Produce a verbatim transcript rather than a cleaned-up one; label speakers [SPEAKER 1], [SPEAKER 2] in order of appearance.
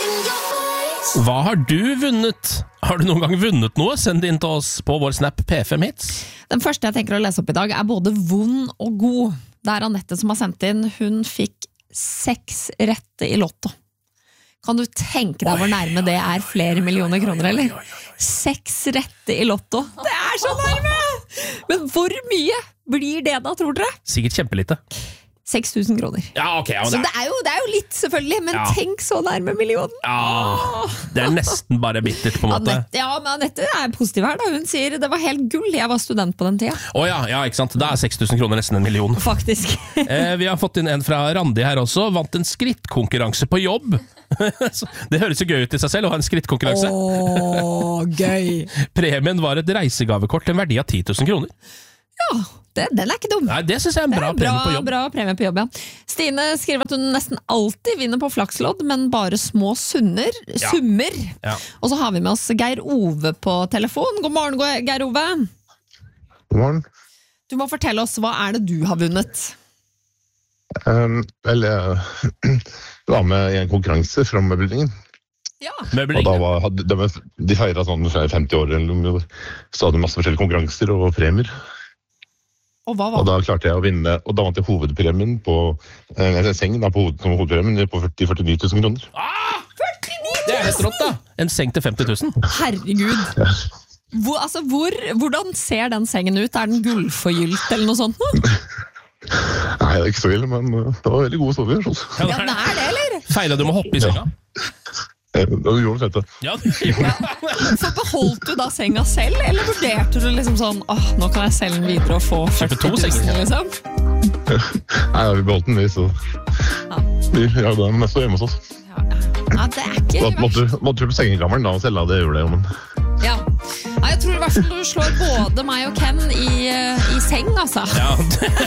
[SPEAKER 1] Hva har du vunnet? Har du noen gang vunnet noe? Send det inn til oss på vår Snap P fem Hits.
[SPEAKER 2] Den første jeg tenker å lese opp i dag er både vond og god. Det er Annette som har sendt inn. Hun fikk seks rette i lotto. Kan du tenke deg hvor nærme det er flere millioner kroner, eller? Seks rette i lotto. Det er så nærme! Men hvor mye blir det da, tror dere?
[SPEAKER 1] Sikkert kjempelite.
[SPEAKER 2] seks tusen kroner.
[SPEAKER 1] Ja, ok. Ja,
[SPEAKER 2] så det er, jo, det er jo litt, selvfølgelig, men ja. Tenk så nærme millionen.
[SPEAKER 1] Ja, det er nesten bare bittert, på en måte.
[SPEAKER 2] Annette, ja, men Annette er positiv her, da. Hun sier det var helt gull. Jeg var student på den tida.
[SPEAKER 1] Å ja, ja, ikke sant. Da er seks tusen kroner nesten en million.
[SPEAKER 2] Faktisk.
[SPEAKER 1] eh, vi har fått inn en fra Randi her også. Vant en skrittkonkurranse på jobb. Det høres jo gøy ut i seg selv å ha en skrittkonkurranse.
[SPEAKER 2] Åh, gøy.
[SPEAKER 1] Premien var et reisegavekort til en verdi av ti tusen kroner.
[SPEAKER 2] Ja, det, den er ikke dum.
[SPEAKER 1] Nei, det synes jeg er en bra,
[SPEAKER 2] bra
[SPEAKER 1] premie på jobb.
[SPEAKER 2] Bra premie på jobb, ja. Stine skriver at hun nesten alltid vinner på flakslodd, men bare små sunner, ja. summer. Ja. Og så har vi med oss Geir Ove på telefon. God morgen, Geir Ove.
[SPEAKER 3] God morgen.
[SPEAKER 2] Du må fortelle oss, hva er det du har vunnet?
[SPEAKER 3] Um, vel, jeg var med i en konkurranse fra møbelringen.
[SPEAKER 2] Ja.
[SPEAKER 3] Og da var, hadde, de, de feiret sånn femti år, så hadde de masse forskjellige konkurranser og premier.
[SPEAKER 2] Og, hva var?
[SPEAKER 3] Og da klarte jeg å vinne, og da vant jeg hovedpremien på en seng da, på hoved, som hovedpremien på førti til førtini tusen kroner.
[SPEAKER 1] Ah! førtini tusen! Det er helt rått da! En seng til femti tusen.
[SPEAKER 2] Herregud. Ja. Hvor, altså, hvor, hvordan ser den sengen ut? Er den gullforgylt eller noe sånt? Nå?
[SPEAKER 3] Nei, det er ikke så ille, men det var veldig gode stover.
[SPEAKER 2] Ja, det er det, eller?
[SPEAKER 1] Feiret du med å hoppe i senga?
[SPEAKER 3] Ja. Ja, du gjorde det.
[SPEAKER 1] Ja,
[SPEAKER 2] ja. Så beholdt du da senga selv, eller vurderte du liksom sånn, åh, nå kan jeg selge den videre og få førti tusen, liksom?
[SPEAKER 3] Nei, vi beholdt den, vi, så ja. Vi gjør det mest hjemme hos oss.
[SPEAKER 2] Ja, ja det er ikke...
[SPEAKER 3] Da måtte, måtte du på sengegammeren da og selge, det gjorde det, men...
[SPEAKER 2] Ja, ja jeg tror i hvert fall du slår både meg og Ken i, i seng, altså.
[SPEAKER 1] Ja, det,